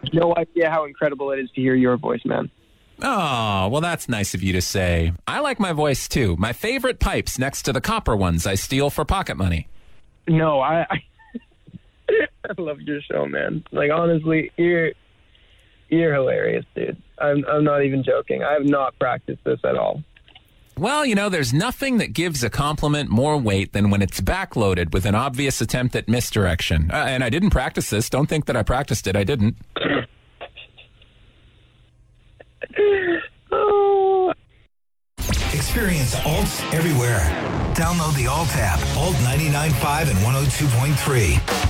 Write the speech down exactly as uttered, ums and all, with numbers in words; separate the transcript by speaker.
Speaker 1: no idea how incredible it is to hear your voice, man.
Speaker 2: Oh, well, that's nice of you to say. I like my voice, too. My favorite pipes next to the copper ones I steal for pocket money.
Speaker 1: No, I, I, I love your show, man. Like, honestly, you're, you're hilarious, dude. I'm, I'm not even joking. I have not practiced this at all.
Speaker 2: Well, you know, there's nothing that gives a compliment more weight than when it's backloaded with an obvious attempt at misdirection. Uh, and I didn't practice this. Don't think that I practiced it. I didn't.
Speaker 1: Oh.
Speaker 3: Experience Alt everywhere. Download the Alt app, Alt ninety-nine point five and one oh two point three.